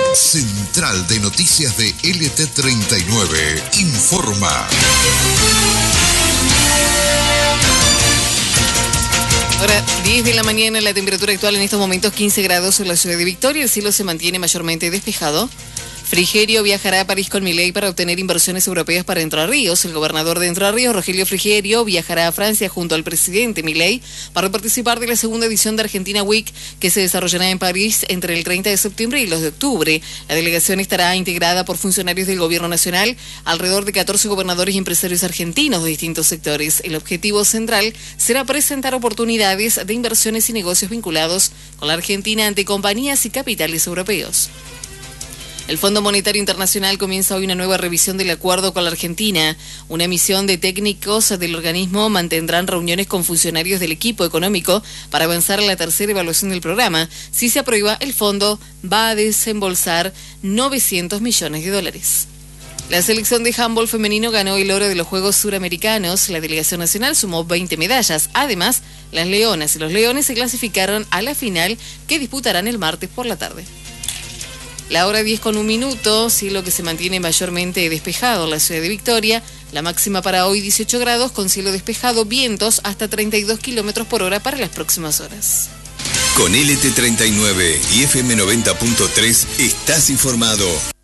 Central de Noticias de LT39 informa. Ahora, 10 de la mañana, la temperatura actual en estos momentos 15 grados en la ciudad de Victoria. El cielo se mantiene mayormente despejado. Frigerio viajará a París con Milei para obtener inversiones europeas para Entre Ríos. El gobernador de Entre Ríos, Rogelio Frigerio, viajará a Francia junto al presidente Milei para participar de la segunda edición de Argentina Week, que se desarrollará en París entre el 30 de septiembre y el 2 de octubre. La delegación estará integrada por funcionarios del gobierno nacional, alrededor de 14 gobernadores y empresarios argentinos de distintos sectores. El objetivo central será presentar oportunidades de inversiones y negocios vinculados con la Argentina ante compañías y capitales europeos. El Fondo Monetario Internacional comienza hoy una nueva revisión del acuerdo con la Argentina. Una misión de técnicos del organismo mantendrán reuniones con funcionarios del equipo económico para avanzar en la tercera evaluación del programa. Si se aprueba, el fondo va a desembolsar $900 millones. La selección de handball femenino ganó el oro de los Juegos Suramericanos. La delegación nacional sumó 20 medallas. Además, las leonas y los leones se clasificaron a la final, que disputarán el martes por la tarde. La hora 10:01, cielo que se mantiene mayormente despejado en la ciudad de Victoria. La máxima para hoy 18 grados con cielo despejado, vientos hasta 32 kilómetros por hora para las próximas horas. Con LT39 y FM 90.3 estás informado.